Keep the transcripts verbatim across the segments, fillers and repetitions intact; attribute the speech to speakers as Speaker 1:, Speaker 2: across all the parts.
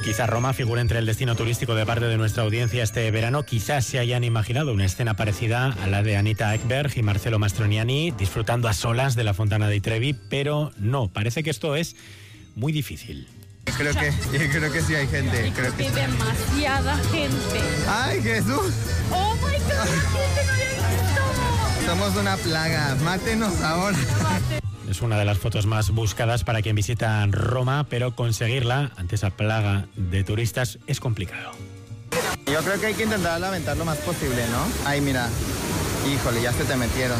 Speaker 1: Quizá Roma figure entre el destino turístico de parte de nuestra audiencia este verano. Quizás se hayan imaginado una escena parecida a la de Anita Ekberg y Marcello Mastroianni disfrutando a solas de la Fontana di Trevi, pero no, parece que esto es muy difícil.
Speaker 2: Creo que, yo creo que sí hay gente. Creo que
Speaker 3: hay demasiada gente.
Speaker 2: ¡Ay, Jesús!
Speaker 3: ¡Oh, my God! ¡Gente, no había visto!
Speaker 2: Somos una plaga. Mátenos ahora.
Speaker 1: Es una de las fotos más buscadas para quien visita Roma, pero conseguirla ante esa plaga de turistas es complicado.
Speaker 2: Yo creo que hay que intentar lamentar lo más posible, ¿no? Ay, mira. Híjole, ya se te metieron.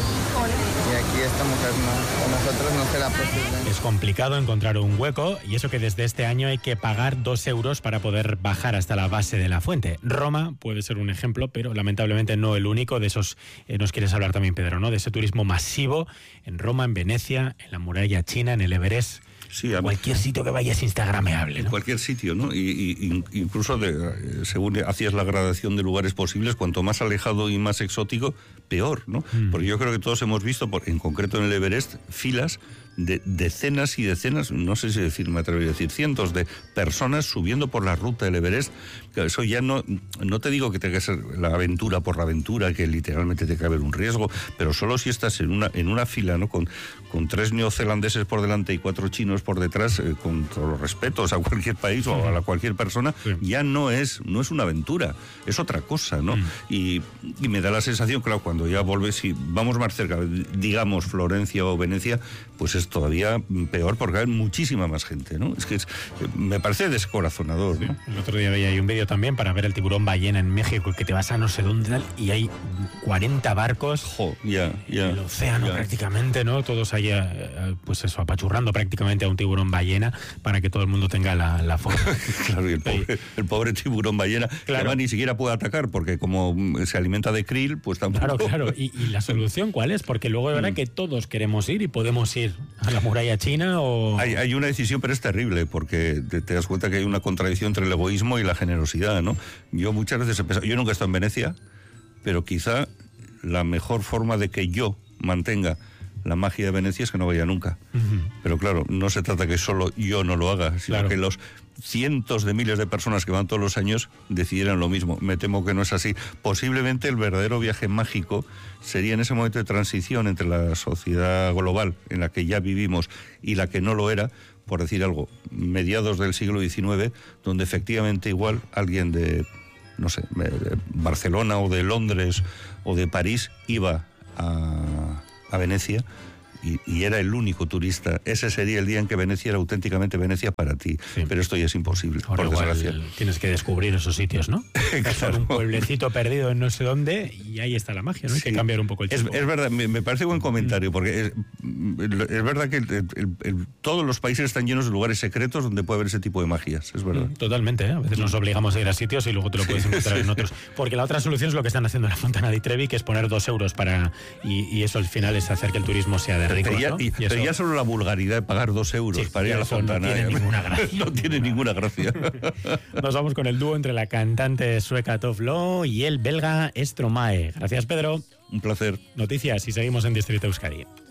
Speaker 2: Y aquí esta mujer no, con nosotros no será posible.
Speaker 1: Es complicado encontrar un hueco, y eso que desde este año hay que pagar dos euros para poder bajar hasta la base de la fuente. Roma puede ser un ejemplo, pero lamentablemente no el único. De esos eh, nos quieres hablar también, Pedro, ¿no? De ese turismo masivo en Roma, en Venecia, en la muralla china, en el Everest.
Speaker 4: Sí, a
Speaker 1: cualquier sitio que vaya es instagramable, ¿no?
Speaker 4: En cualquier sitio, ¿no? Y, y, incluso de, según hacías la gradación de lugares posibles, cuanto más alejado y más exótico, peor, ¿no? Mm. Porque yo creo que todos hemos visto, por, en concreto en el Everest, filas de decenas y decenas, no sé si decir, me atrevería a decir, cientos de personas subiendo por la ruta del Everest. Eso ya no, no te digo que tenga que ser la aventura por la aventura, que literalmente te cabe un riesgo, pero solo si estás en una, en una fila, ¿no? Con, con tres neozelandeses por delante y cuatro chinos por detrás, eh, con todos los respetos a cualquier país o a la cualquier persona, sí. ya no es, no es una aventura, es otra cosa, ¿no? Mm. Y, y me da la sensación, claro, cuando ya volves, si vamos más cerca, digamos Florencia o Venecia, pues es todavía peor porque hay muchísima más gente, ¿no? Es que es, me parece descorazonador, ¿no?
Speaker 1: Sí. El otro día veía ahí un vídeo también para ver el tiburón ballena en México, que te vas a no sé dónde y hay cuarenta barcos
Speaker 4: jo, yeah, yeah,
Speaker 1: en el océano yeah. prácticamente, ¿no? Todos ahí, pues eso, apachurrando prácticamente a un tiburón ballena para que todo el mundo tenga la, la foto.
Speaker 4: Claro, y el pobre, el pobre tiburón ballena, claro. que además ni siquiera puede atacar porque como se alimenta de krill, pues tampoco...
Speaker 1: Claro, claro. ¿Y, y la solución cuál es? Porque luego de verdad mm. que todos queremos ir y podemos ir a la muralla china o...
Speaker 4: Hay, hay una decisión, pero es terrible, porque te, te das cuenta que hay una contradicción entre el egoísmo y la generosidad, ¿no? Yo muchas veces he pensado, yo nunca he estado en Venecia, pero quizá la mejor forma de que yo mantenga la magia de Venecia es que no vaya nunca. Uh-huh. Pero claro, no se trata que solo yo no lo haga, sino claro. que los cientos de miles de personas que van todos los años decidieran lo mismo. Me temo que no es así. Posiblemente el verdadero viaje mágico sería en ese momento de transición entre la sociedad global en la que ya vivimos y la que no lo era, por decir algo, mediados del siglo diecinueve, donde efectivamente igual alguien de, no sé, de Barcelona o de Londres o de París iba a, a Venecia y, y era el único turista. Ese sería el día en que Venecia era auténticamente Venecia para ti. Sí. Pero esto ya es imposible,
Speaker 1: ahora
Speaker 4: por desgracia.
Speaker 1: Tienes que descubrir esos sitios, ¿no? Claro. Un pueblecito perdido en no sé dónde y ahí está la magia, ¿no? Hay sí. que cambiar un poco el chip.
Speaker 4: Es, es verdad, me, me parece buen comentario, porque es, es verdad que el, el, el, todos los países están llenos de lugares secretos donde puede haber ese tipo de magias, es verdad.
Speaker 1: Totalmente, ¿eh? A veces nos obligamos a ir a sitios y luego te lo puedes encontrar sí. en otros. Porque la otra solución es lo que están haciendo en la Fontana di Trevi, que es poner dos euros para... Y, y eso al final es hacer que el turismo sea de ricos,
Speaker 4: ya,
Speaker 1: ¿no?
Speaker 4: y,
Speaker 1: y
Speaker 4: pero
Speaker 1: eso...
Speaker 4: ya solo la vulgaridad de pagar dos euros sí, para ir a la Fontana.
Speaker 1: No tiene ninguna gracia.
Speaker 4: No tiene ninguna gracia.
Speaker 1: Nos vamos con el dúo entre la cantante sueca Tove Lo y el belga Stromae. Gracias, Pedro.
Speaker 4: Un placer.
Speaker 1: Noticias y seguimos en Distrito Euskadi.